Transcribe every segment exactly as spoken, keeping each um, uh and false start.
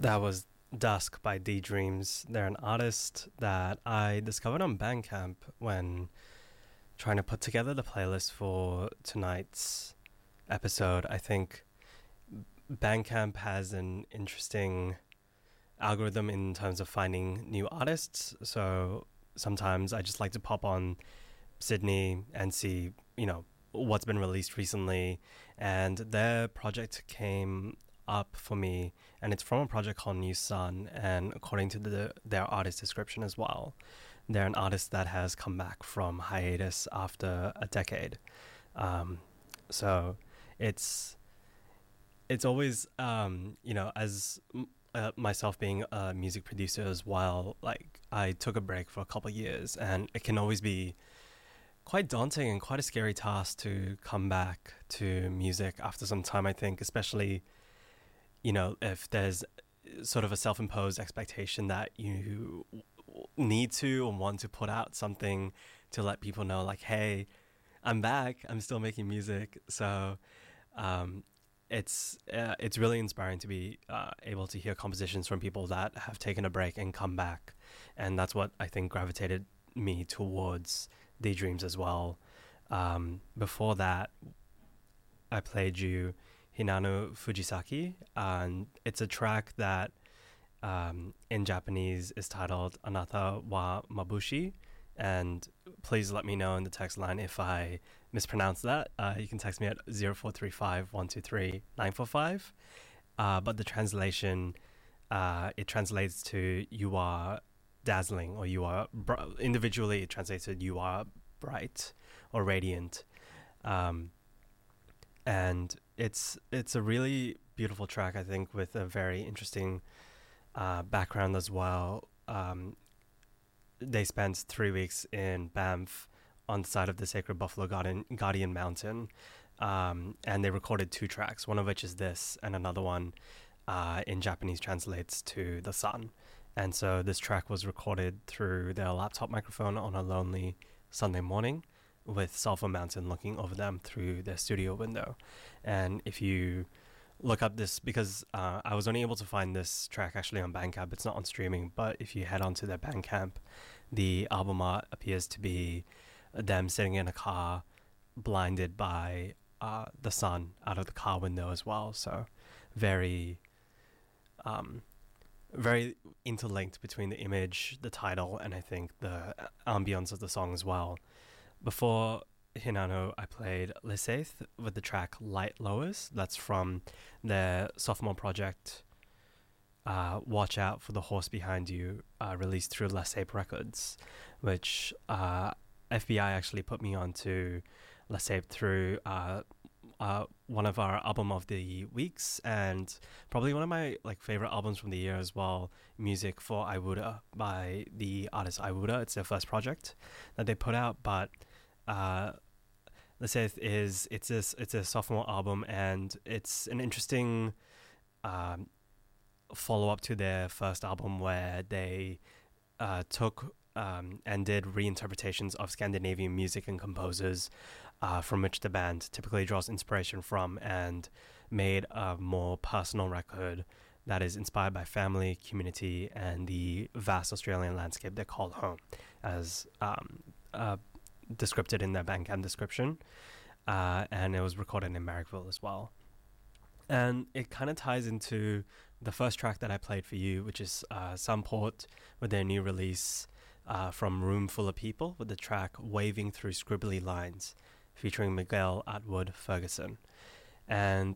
That was Dusk by Daydreams. They're an artist that I discovered on Bandcamp when trying to put together the playlist for tonight's episode. I think Bandcamp has an interesting algorithm in terms of finding new artists. So sometimes I just like to pop on Sydney and see, you know, what's been released recently. And their project came up for me, and it's from a project called New Sun, and according to the, their artist description as well, they're an artist that has come back from hiatus after a decade. Um, so it's it's always um, you know, as uh, myself being a music producer as well, like I took a break for a couple of years, and it can always be quite daunting and quite a scary task to come back to music after some time, I think, especially, you know, if there's sort of a self-imposed expectation that you need to or want to put out something to let people know, like, hey, I'm back, I'm still making music. So um, it's uh, it's really inspiring to be uh, able to hear compositions from people that have taken a break and come back. And that's what I think gravitated me towards Daydreams as well. Um, before that, I played you Hinano Fujisaki, and it's a track that um, in Japanese is titled Anata wa Mabushi, and please let me know in the text line if I mispronounce that. Uh, you can text me at zero four three five, one two three, nine four five, uh, but the translation, uh, it translates to you are dazzling, or you are, br- individually it translates to you are bright or radiant. Um, and it's it's a really beautiful track, I think, with a very interesting uh, background as well. Um, they spent three weeks in Banff on the side of the sacred Buffalo Guardian, Guardian Mountain, um, and they recorded two tracks, one of which is this, and another one uh, in Japanese translates to the sun. And so this track was recorded through their laptop microphone on a lonely Sunday morning, with Sulphur Mountain looking over them through their studio window. And if you look up this, because uh, I was only able to find this track actually on Bandcamp, it's not on streaming, but if you head onto their Bandcamp, the album art appears to be them sitting in a car blinded by uh, the sun out of the car window as well. So very um, very interlinked between the image, the title, and I think the ambience of the song as well. Before Hinano, I played Lisaith with the track Light Lowers. That's from their sophomore project, uh, Watch Out for the Horse Behind You, uh, released through Lesape Records, which uh, F B I actually put me onto Lesape through uh, uh, one of our album of the weeks, and probably one of my like favorite albums from the year as well, Music for Iwuda by the artist Iwuda. It's their first project that they put out, but uh, let's say is it's a, it's a sophomore album, and it's an interesting um, follow-up to their first album where they uh, took um, and did reinterpretations of Scandinavian music and composers uh, from which the band typically draws inspiration from, and made a more personal record that is inspired by family, community, and the vast Australian landscape they call home, as um, uh, described in their Bandcamp description. Uh, and it was recorded in Marrickville as well. And it kind of ties into the first track that I played for you, which is uh, Sunport with their new release uh, from Room Full of People, with the track Waving Through Scribbly Lines, featuring Miguel Atwood Ferguson. And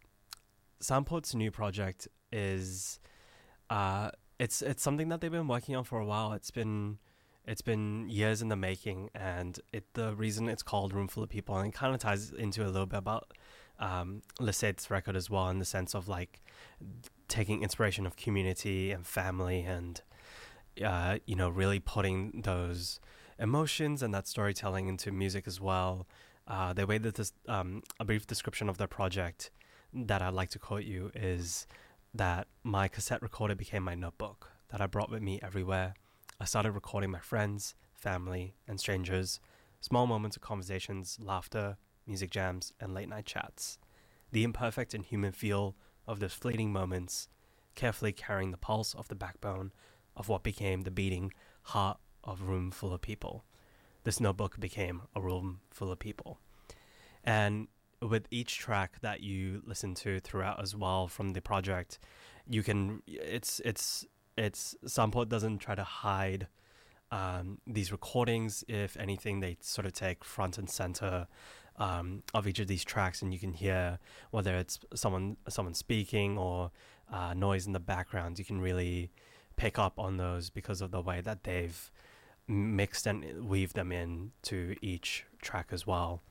Sunport's new project is uh, it's it's something that they've been working on for a while. It's been It's been years in the making, and it the reason it's called Room Full of People, and it kind of ties into a little bit about um, Lisate's record as well, in the sense of like taking inspiration of community and family, and uh, you know, really putting those emotions and that storytelling into music as well. Uh, the way that this um, a brief description of their project that I'd like to quote you is that my cassette recorder became my notebook that I brought with me everywhere. I started recording my friends, family, and strangers, small moments of conversations, laughter, music jams, and late night chats. The imperfect and human feel of those fleeting moments carefully carrying the pulse of the backbone of what became the beating heart of a room full of people. This notebook became a room full of people. And with each track that you listen to throughout as well from the project, you can, it's, it's, it's, Soundport doesn't try to hide um, these recordings. If anything, they sort of take front and center um, of each of these tracks, and you can hear whether it's someone, someone speaking or uh, noise in the background. You can really pick up on those because of the way that they've mixed and weaved them in to each track as well.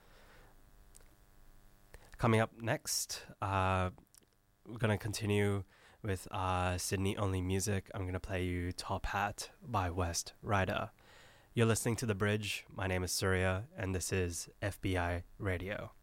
Coming up next, uh, we're going to continue with uh, Sydney-only music. I'm going to play you Top Hat by West Rider. You're listening to The Bridge. My name is Surya, and this is F B I Radio.